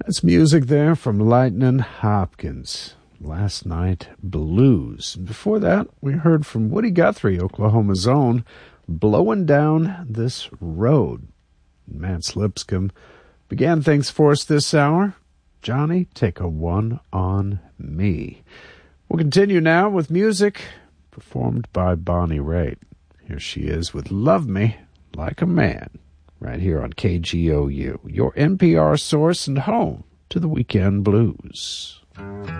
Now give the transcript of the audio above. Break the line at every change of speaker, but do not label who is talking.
That's music there from Lightnin' Hopkins. Last Night Blues. Before that, we heard from Woody Guthrie, Oklahoma's own, Blowing Down This Road. Mance Lipscomb began things for us this hour. Johnny, Take a One on Me. We'll continue now with music performed by Bonnie Raitt. Here she is with Love Me Like a Man, right here on KGOU, your NPR source and home to the weekend blues.